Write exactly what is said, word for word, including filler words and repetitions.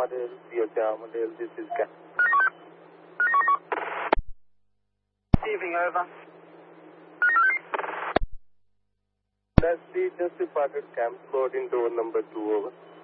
Armadale, P H Armadale, this is Cam. Receiving, over. That's the just departed camp, loading door number two, over.